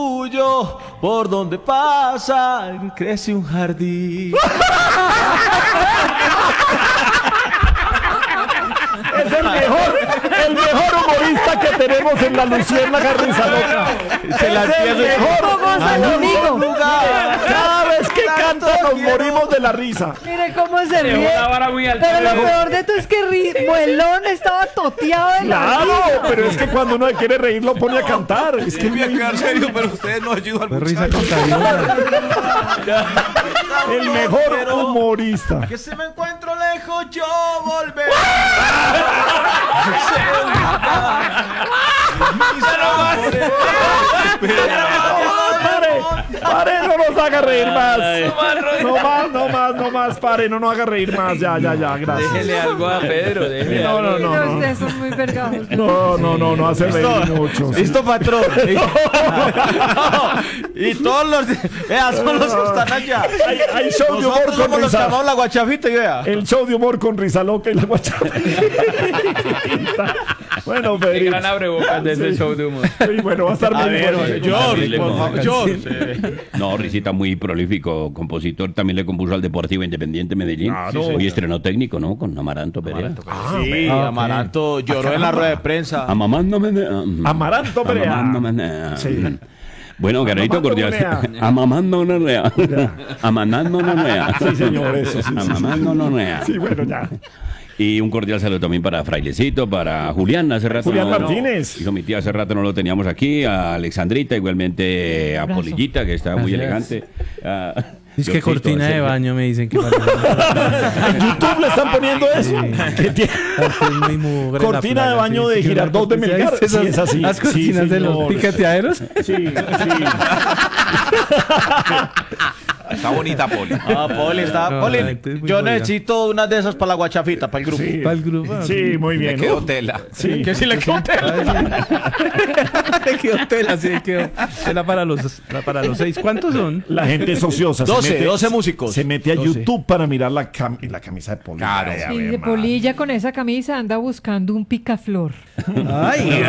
Tuyo, por donde pasa, crece un jardín. Es el mejor humorista que tenemos en la Luciérnaga Rizaloca. Se la Es el mejor. Cada vez que canta nos morimos de la risa. Mire cómo se ríe. Pero lo peor de todo es que Muelón estaba toteado de la Claro, risa. pero es que cuando uno quiere reír lo pone a cantar. Es que Voy a quedar serio, pero ustedes no ayudan al Risa muchacho. contagiosa. el mejor humorista. Que si me encuentro lejos, yo volveré. Pare, no nos haga reír más. No más, pare, no nos haga reír más. Ya, gracias. Déjele algo a Pedro, déjele algo. No. Ustedes son muy vergados. No hace reír mucho. sí. Listo, patrón. Y todos los. Vea, son los que están allá. Hay show de humor Nosotros con somos los que risa. llamamos la guachafita y vea. El show de humor con Rizaloca y la guachafita. Bueno, Qué Pedrito. gran abrebocas de ese Sí. show de humor. Sí, bueno, va a estar A muy ver, bueno. George, por favor, George. No, Risita muy prolífico, compositor, también le compuso al Deportivo Independiente Medellín. Claro. Hoy estrenó técnico, ¿no? Con Amaranto Perea. Sí, Amaranto lloró en la rueda de prensa. Amamándome. Amaranto Perea. Amamándome. Sí. Bueno, Garrito Amamando cordial. Nonea. Amamando Nonea. Amamando Nonea. Sí, señor, eso, sí. Amamando Nonea. Sí, bueno, ya. Y un cordial saludo también para Frailecito, para Julián, hace rato. Julián Martínez. Dijo mi tía, hace rato no lo teníamos aquí, a Alexandrita, igualmente a Abrazo. Polillita, que está muy Gracias. elegante. Es que Diosito, cortina de Sergio. baño me dicen que parece. En YouTube le están poniendo eso. Que tiene Es muy mugre la cortina de plaga, baño sí, de sí, Girardot de ¿sí has Melgar. visto Sí, es así. Las Sí, cortinas de los señor. picateaderos. Sí. Está bonita, Poli. Ah, Poli, está. No, Poli, la gente es muy yo buena. necesito una de esas para la guachafita, para el grupo. Sí. Para el grupo. Sí, muy bien. Me quedó tela. Sí. Que si le quedó tela. Te quedó tela, sí, quedó tela para los 6. ¿Cuántos son? La gente es ociosa. 12 músicos. Se mete a 12. YouTube para mirar la camisa de Poli. Claro. Ay, a Sí, ver, de man. Polilla con esa camisa anda buscando un picaflor. Ay,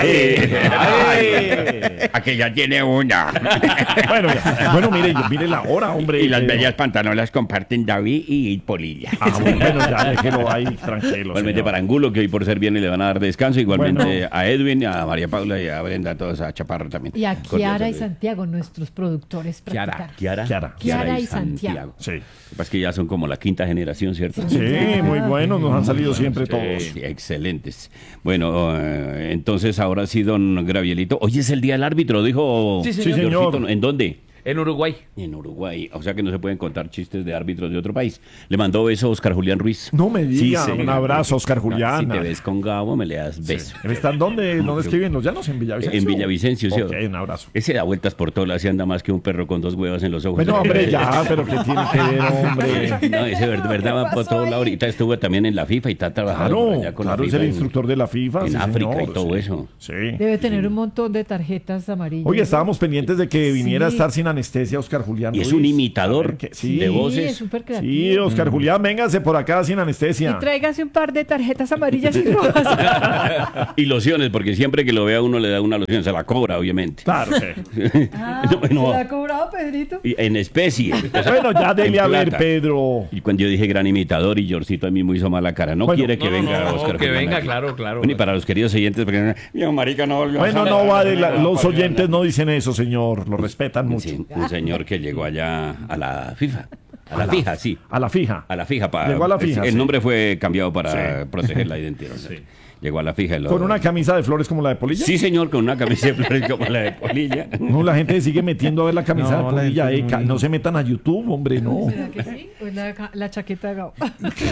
A que ya tiene una. Bueno, mire la hora, hombre. Y las bellas pantanolas comparten David y Polilla. Bueno, ya déjelo ahí, tranquilo. Igualmente señor. para Angulo, que hoy por ser viernes le van a dar descanso. Igualmente Bueno. a Edwin, a María Paula y a Brenda, a todos, a Chaparro también. Y a Cordial Kiara y saludo. Santiago, nuestros productores practicados. Kiara y Santiago. Sí. Lo que pasa es que ya son como la quinta generación, ¿cierto? Sí, muy buenos, nos han salido siempre todos. Sí, excelentes. Bueno, entonces ahora sí, don Gravielito. Hoy es el día del árbitro, dijo. Sí, señor. Georgito, ¿en dónde? En Uruguay. En Uruguay. O sea que no se pueden contar chistes de árbitros de otro país. Le mandó beso a Oscar Julián Ruiz. No me diga, señor. un abrazo, Oscar Julián. Si te ves con Gabo, me le das beso. ¿Están dónde escriben los llanos? ¿En Villavicencio? En Villavicencio, sí. Ok, un abrazo. Ese da vueltas por todas las y anda más que un perro con dos huevas en los ojos. Bueno, hombre, ya, pero ¿qué tiene que ver, hombre? No, ese verdad va por todo lado. Ahorita estuvo también en la FIFA y está trabajando por allá Claro, con claro, la es FIFA el instructor de la FIFA. en sí, África señor, y todo sí. eso. Sí. Debe tener un montón de tarjetas amarillas. Oye, estábamos pendientes de que viniera a Sí. estar sin anestesia Oscar Julián Y es Ruiz. un imitador A ver, sí. de Sí, voces. es súper Sí, creativo. Oscar Julián, véngase por acá sin Y anestesia. tráigase un par de tarjetas amarillas y rojas. Y lociones, porque siempre que lo vea uno le da una loción, se la cobra, obviamente. Claro. Ah, No, ¿se la ha cobrado, Pedrito? y en especie. Bueno, ya dele En a ver, plata. Pedro. Y cuando yo dije gran imitador y Georgito a mí me hizo mala cara. No Bueno, quiere que venga Oscar que Julián venga, aquí. claro. Bueno, y para los queridos oyentes, porque yo, marica, no volvió a Bueno, salir. no va de los oyentes no dicen eso, señor. Lo respetan mucho. Sí, un señor que llegó allá a la FIFA. A la fija, sí. A la fija. A la fija. Llegó a la fija, El sí. nombre fue cambiado para Sí. proteger la identidad. Llegó a la fija. Con una camisa de flores como la de Polilla. Sí, señor, con una camisa de flores como la de Polilla. No, la gente sigue metiendo a ver la camisa No, de la Polilla. gente no. No se metan a YouTube, hombre, no. ¿Será que sí? Pues la chaqueta de Gabo.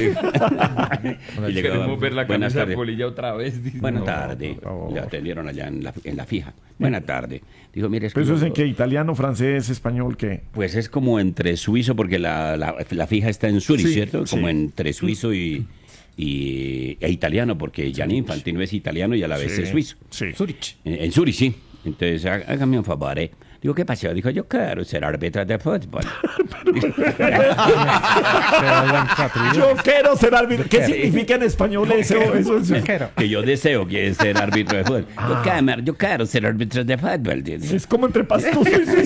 Y llegó, Queremos ver la buenas camisa de tardes. Polilla otra vez. dice. Buenas No. tardes. Le atendieron allá en la fija. Buenas tardes. Dijo, mire, es que ¿Pero eso es yo- en qué? ¿Italiano, francés, español, qué? Pues es como entre suizo, porque la fija está en Zurich, Sí, ¿cierto? sí. Como entre suizo e italiano, porque Gianni Infantino es italiano y a la vez Sí, es suizo. sí. En Zurich, sí. Entonces, hágame un favor, Digo, ¿qué pasó? Dijo, yo quiero ser árbitro de fútbol. Yo quiero ser árbitro. ¿Qué significa en español eso? Que yo deseo que ser árbitro de fútbol. Yo quiero ser árbitro de fútbol. Dice. Es como entre pastosos.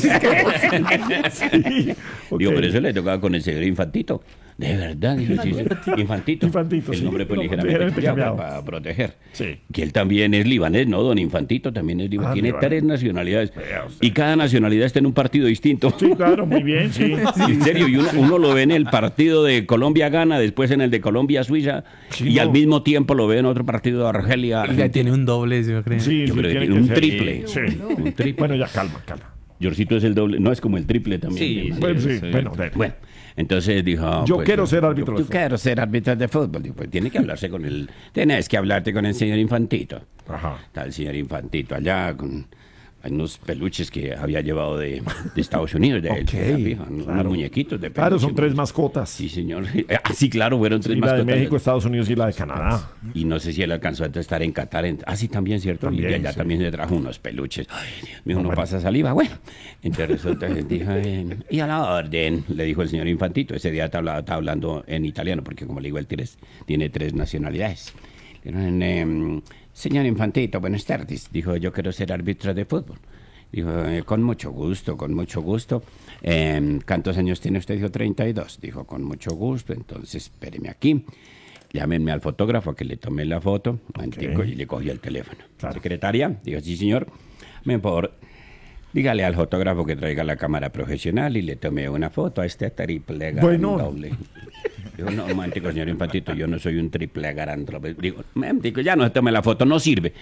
Sí. Digo, Ok. pero eso le tocaba con el señor Infantito. De verdad, dijo, sí, Infantito. Infantito, El sí. nombre fue No, ligeramente cambiado. para proteger. Sí. Que él también es libanés, ¿no? Don Infantito también es libanés. Tiene libanés. 3 nacionalidades. Vea usted. Y cada nacionalidad está en un partido distinto. Sí, claro, muy bien, sí. En serio, y uno lo ve en el partido de Colombia-Ghana, después en el de Colombia-Suiza, Sí, y no. al mismo tiempo lo ve en otro partido de Argelia. Ya Argentina. tiene un doble, yo creo. Sí, Yo sí, creo que tiene tiene un ser. triple. Sí. Un triple. Bueno, ya calma. Yorcito es el doble, no es como el triple también. Sí, Bueno, sí, bueno, dale. Bueno, entonces dijo... Yo quiero ser árbitro de Yo fútbol. quiero ser árbitro de fútbol. Digo, pues tiene que hablarse con el... Tenés que hablarte con el señor Infantito. Ajá. Está el señor Infantito allá con unos peluches que había llevado de Estados Unidos. De él, Ok, fija, unos claro. muñequitos de peluche. Claro, son 3 mascotas. Sí, señor. Sí, claro, fueron 3 Y la de mascotas. México, Estados Unidos y la de Canadá. Y no sé si él alcanzó a estar en Qatar. Sí, también, ¿cierto? También, y de allá sí. también se trajo unos peluches. Ay, Dios mío, no pasa saliva. Bueno, entonces resulta que dijo, y a la orden, le dijo el señor Infantito. Ese día estaba hablando en italiano, porque como le digo, él tiene 3 nacionalidades. Le dijeron, señor Infantito, buenas tardes. Dijo, yo quiero ser árbitro de fútbol. Dijo, con mucho gusto, con mucho gusto. ¿Cuántos años tiene usted? Dijo, 32. Dijo, con mucho gusto, entonces espéreme aquí. Llámenme al fotógrafo a que le tome la foto. Antico, y le cogió el teléfono. Claro. Secretaria, dijo, sí, señor. Por favor, dígale al fotógrafo que traiga la cámara profesional y le tome una foto a este triple Bueno. doble. Digo, no, romántico, señor Infantito, yo no soy un triple garantro. Digo, ya no se tome la foto, no sirve,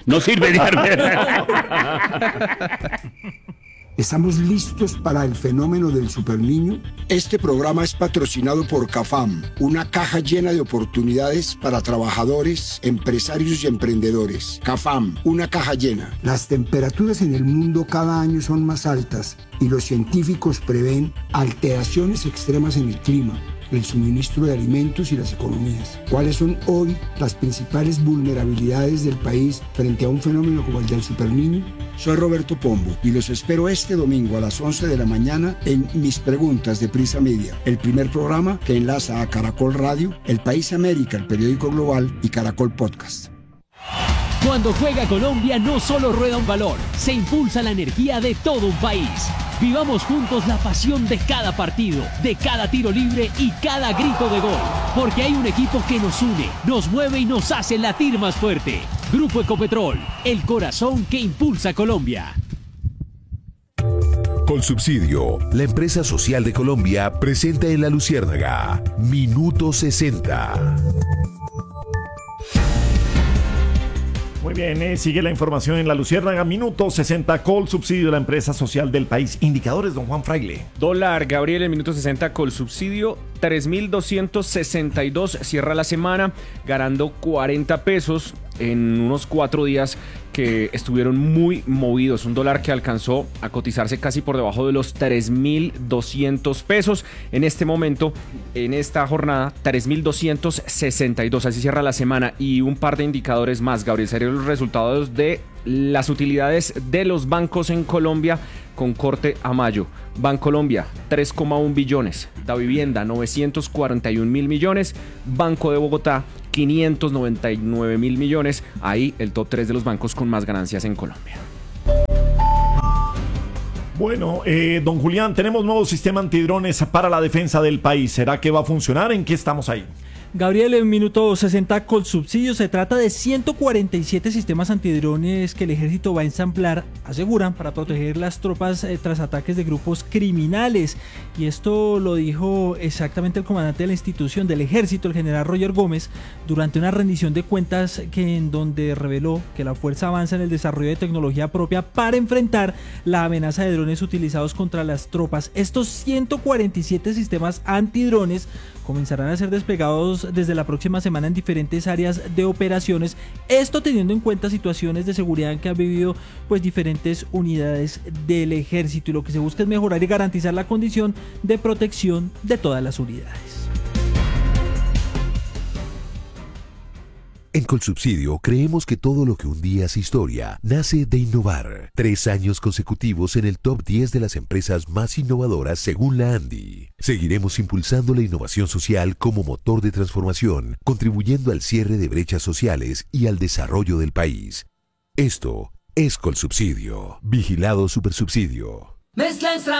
¿Estamos listos para el fenómeno del superniño? Este programa es patrocinado por CAFAM, una caja llena de oportunidades para trabajadores, empresarios y emprendedores. CAFAM, una caja llena. Las temperaturas en el mundo cada año son más altas y los científicos prevén alteraciones extremas en el clima, el suministro de alimentos y las economías. ¿Cuáles son hoy las principales vulnerabilidades del país frente a un fenómeno como el del superniño? Soy Roberto Pombo y los espero este domingo a las 11 de la mañana en Mis Preguntas de Prisa Media, el primer programa que enlaza a Caracol Radio, El País América, el periódico global y Caracol Podcast. Cuando juega Colombia no solo rueda un balón, se impulsa la energía de todo un país. Vivamos juntos la pasión de cada partido, de cada tiro libre y cada grito de gol. Porque hay un equipo que nos une, nos mueve y nos hace latir más fuerte. Grupo Ecopetrol, el corazón que impulsa a Colombia. Colsubsidio, la empresa social de Colombia, presenta en La Luciérnaga Minuto 60. Muy bien, sigue la información en La Luciérnaga. Minuto 60, Colsubsidio, la empresa social del país. Indicadores, don Juan Fraile. Dólar, Gabriel, en minuto 60 Colsubsidio, 3.262, cierra la semana ganando 40 pesos en unos 4 días que estuvieron muy movidos. Un dólar que alcanzó a cotizarse casi por debajo de los 3.200 pesos. En este momento, en esta jornada, 3.262. Así cierra la semana. Y un par de indicadores más, Gabriel. Serían los resultados de las utilidades de los bancos en Colombia con corte a mayo. Bancolombia, 3,1 billones. Da Vivienda, 941 mil millones. Banco de Bogotá, 599 mil millones. Ahí el top 3 de los bancos con más ganancias en Colombia. Bueno, don Julián, tenemos nuevo sistema antidrones para la defensa del país. ¿Será que va a funcionar? ¿En qué estamos ahí? Gabriel, en minuto 60 Colsubsidio, se trata de 147 sistemas antidrones que el ejército va a ensamblar, aseguran, para proteger las tropas tras ataques de grupos criminales. Y esto lo dijo exactamente el comandante de la institución del ejército, el general Roger Gómez, durante una rendición de cuentas en donde reveló que la fuerza avanza en el desarrollo de tecnología propia para enfrentar la amenaza de drones utilizados contra las tropas. Estos 147 sistemas antidrones comenzarán a ser desplegados desde la próxima semana en diferentes áreas de operaciones, esto teniendo en cuenta situaciones de seguridad que han vivido pues diferentes unidades del ejército, y lo que se busca es mejorar y garantizar la condición de protección de todas las unidades. En Colsubsidio creemos que todo lo que un día hace historia nace de innovar. 3 años consecutivos en el top 10 de las empresas más innovadoras según la ANDI. Seguiremos impulsando la innovación social como motor de transformación, contribuyendo al cierre de brechas sociales y al desarrollo del país. Esto es Colsubsidio. Vigilado Supersubsidio. Mezcla extra